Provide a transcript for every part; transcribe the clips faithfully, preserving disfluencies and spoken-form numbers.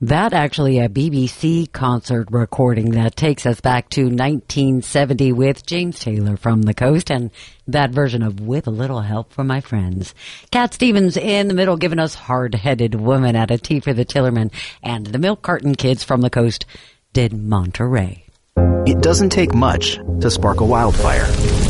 That actually a B B C concert recording that takes us back to nineteen seventy with James Taylor from the Coast, and that version of With a Little Help from My Friends. Cat Stevens in the middle giving us Hard-Headed Woman at a Tea for the Tillerman, and the Milk Carton Kids from the Coast did Monterey. It doesn't take much to spark a wildfire.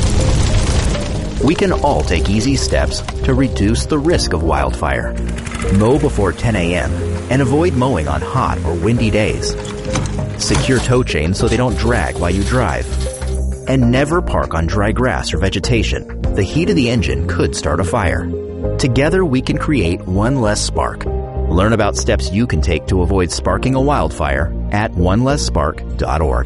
We can all take easy steps to reduce the risk of wildfire. Mow before ten a.m. and avoid mowing on hot or windy days. Secure tow chains so they don't drag while you drive. And never park on dry grass or vegetation. The heat of the engine could start a fire. Together we can create one less spark. Learn about steps you can take to avoid sparking a wildfire at one less spark dot org.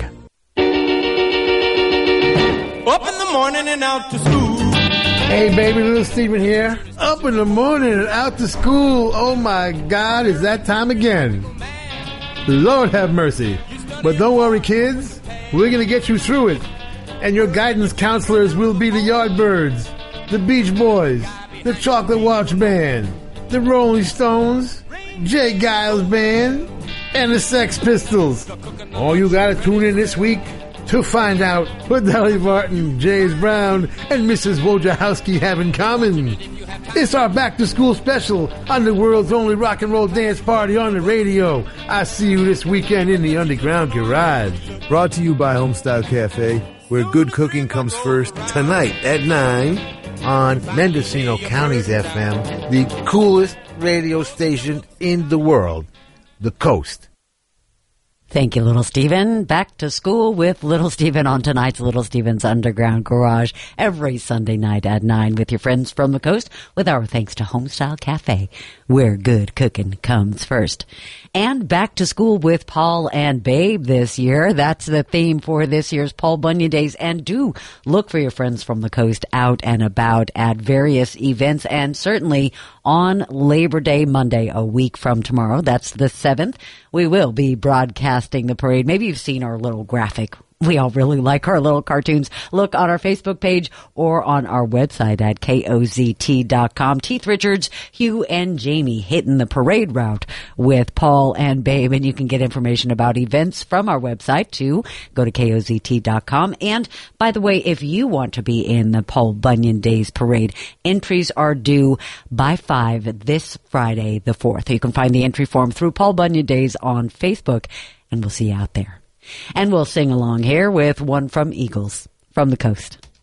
Up in the morning and out to school. Hey baby, Little Steven here. Up in the morning and out to school. Oh my God, is that time again? Lord have mercy. But don't worry, kids. We're going to get you through it. And your guidance counselors will be the Yardbirds, the Beach Boys, the Chocolate Watch Band, the Rolling Stones, Jay Giles Band, and the Sex Pistols. All you got to tune in this week to find out what Dolly Parton, James Brown, and Missus Wojciechowski have in common. It's our back-to-school special on the world's only rock and roll dance party on the radio. I see you this weekend in the Underground Garage. Brought to you by Homestyle Cafe, where good cooking comes first, tonight at nine on Mendocino County's F M, the coolest radio station in the world, The Coast. Thank you, Little Steven. Back to school with Little Steven on tonight's Little Steven's Underground Garage every Sunday night at nine with your friends from the Coast, with our thanks to Homestyle Cafe, where good cooking comes first. And back to school with Paul and Babe this year. That's the theme for this year's Paul Bunyan Days. And do look for your friends from the Coast out and about at various events, and certainly on Labor Day Monday, a week from tomorrow. That's the seventh. We will be broadcasting the parade. Maybe you've seen our little graphic. We all really like our little cartoons. Look on our Facebook page or on our website at K O Z T dot com. Teeth Richards, Hugh, and Jamie hitting the parade route with Paul and Babe. And you can get information about events from our website too. Go to K O Z T dot com. And by the way, if you want to be in the Paul Bunyan Days parade, entries are due by five this Friday, the fourth. You can find the entry form through Paul Bunyan Days on Facebook, and we'll see you out there. And we'll sing along here with one from Eagles from the Coast.